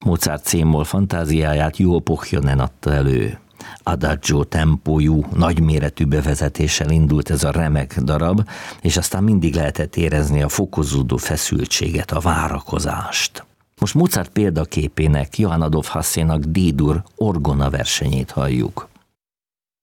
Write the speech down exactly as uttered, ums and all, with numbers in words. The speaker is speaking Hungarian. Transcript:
Mozart C-moll fantáziáját Juho Pohjonen adta elő. Adagio tempójú, nagyméretű bevezetéssel indult ez a remek darab, és aztán mindig lehetett érezni a fokozódó feszültséget, a várakozást. Most Mozart példaképének, Johann Adolf Hassénak D-dur orgona versenyét halljuk.